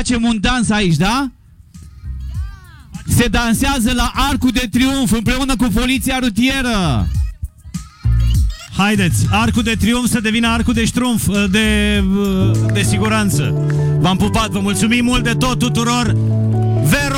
facem un dans aici, da? Se dansează la Arcul de Triunf împreună cu poliția rutieră. Haideți, Arcul de Triunf să devină Arcul de Ștrumf de siguranță. V-am pupat, vă mulțumim mult de tot tuturor.